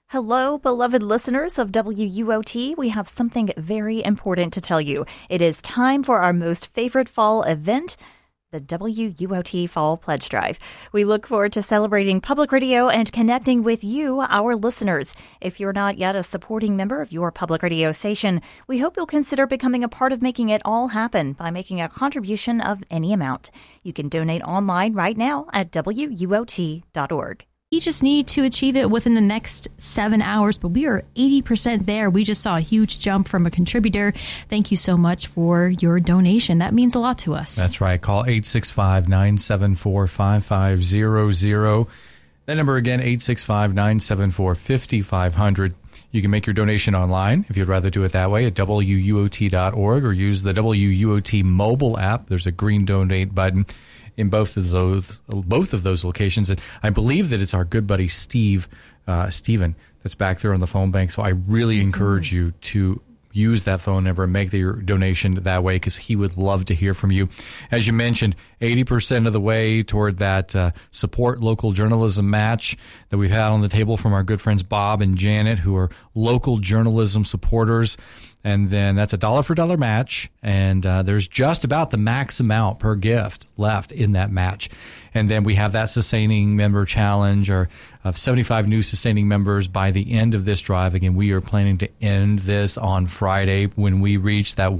Hello, beloved listeners of WUOT. We have something very important to tell you. It is time for our most favorite fall event, the WUOT Fall Pledge Drive. We look forward to celebrating public radio and connecting with you, our listeners. If you're not yet a supporting member of your public radio station, we hope you'll consider becoming a part of making it all happen by making a contribution of any amount. You can donate online right now at WUOT.org. We just need to achieve it within the next 7 hours, but we are 80% there. We just saw a huge jump from a contributor. Thank you so much for your donation. That means a lot to us. That's right. Call 865-974-5500. That number again, 865-974-5500. You can make your donation online if you'd rather do it that way at WUOT.org or use the WUOT mobile app. There's a green donate button in both of those locations. And I believe that it's our good buddy Steven that's back there on the phone bank. So I really encourage you to use that phone number and make your donation that way because he would love to hear from you. As you mentioned, 80% of the way toward that support local journalism match that we've had on the table from our good friends Bob and Janet, who are local journalism supporters. And then that's a dollar for dollar match. And there's just about the max amount per gift left in that match. And then we have that sustaining member challenge of 75 new sustaining members by the end of this drive. Again, we are planning to end this on Friday when we reach that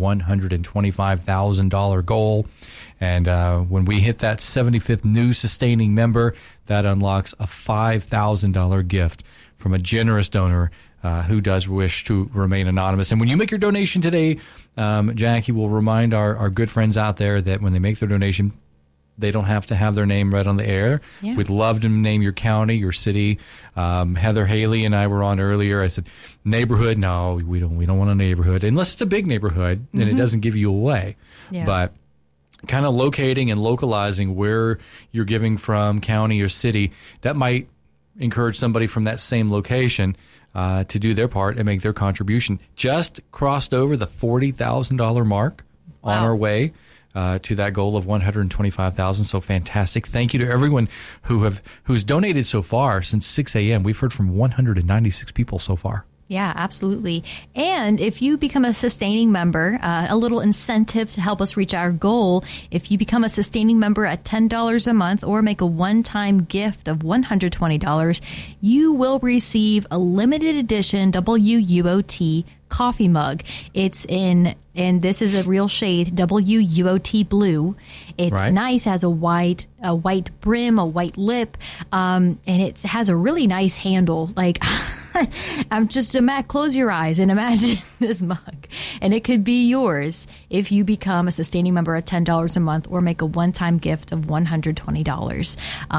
$125,000 goal. And when we hit that 75th new sustaining member, that unlocks a $5,000 gift from a generous donor who does wish to remain anonymous. And when you make your donation today, Jackie will remind our good friends out there that when they make their donation, they don't have to have their name read on the air. Yeah. We'd love to name your county, your city. Heather Haley and I were on earlier. I said, neighborhood, no, we don't want a neighborhood. Unless it's a big neighborhood, then it doesn't give you away. Yeah. But kind of locating and localizing where you're giving from, county or city, that might encourage somebody from that same location to do their part and make their contribution. Just crossed over the $40,000 mark on our way to that goal of $125,000. So fantastic. Thank you to everyone who's donated so far since 6 a.m. We've heard from 196 people so far. Yeah, absolutely. And if you become a sustaining member, a little incentive to help us reach our goal, if you become a sustaining member at $10 a month or make a one-time gift of $120, you will receive a limited edition WUOT coffee mug. It's and this is a real shade, WUOT blue. It's nice, has a white brim, a white lip, and it has a really nice handle. Like, I'm just close your eyes and imagine this mug, and it could be yours if you become a sustaining member at $10 a month or make a one-time gift of $120.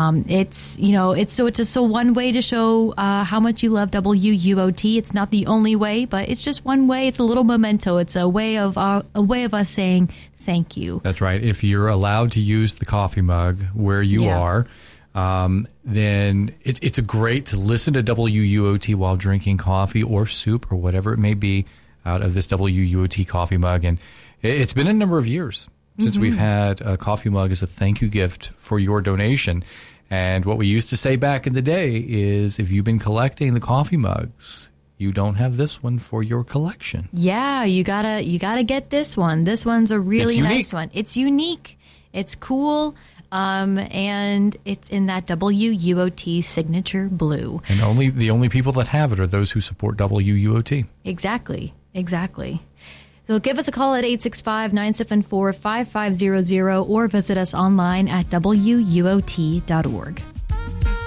It's one way to show how much you love WUOT. It's not the only way, but it's just one way. It's a little memento. It's a way of us saying thank you. That's right. If you're allowed to use the coffee mug where you are, then it's great to listen to WUOT while drinking coffee or soup or whatever it may be out of this WUOT coffee mug. And it's been a number of years since we've had a coffee mug as a thank you gift for your donation. And what we used to say back in the day is if you've been collecting the coffee mugs, you don't have this one for your collection. Yeah, you gotta get this one. This one's a really nice one. It's unique. It's cool. And it's in that WUOT signature blue. And the only people that have it are those who support WUOT. Exactly. So give us a call at 865-974-5500 or visit us online at WUOT.org.